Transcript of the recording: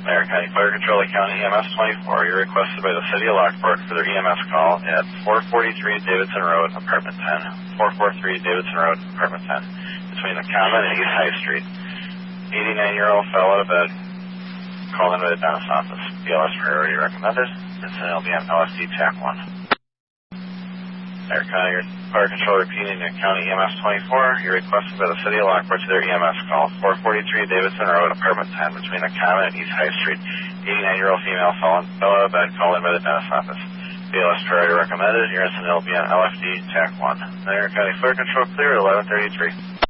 Lander County Fire Control, County EMS 24. You're requested by the City of Lockport for their EMS call at 443 Davidson Road, Apartment 10. 443 Davidson Road, Apartment 10, between the Common and East High Street. 89-year-old fell out of bed. Called into the dentist's office. BLS priority recommended. Incident will be on LSD TAC 1. Lander County Fire Control repeating the County EMS 24. You're requested by the City of Lockport to their EMS call. 443 Davidson Road, Apartment 10, between the Common and East High Street. 89-year-old female fell out of bed. Called in by the dentist's office. BLS priority recommended. Your incident will be on LFD TAC 1. Lander County Fire Control clear at 11:33.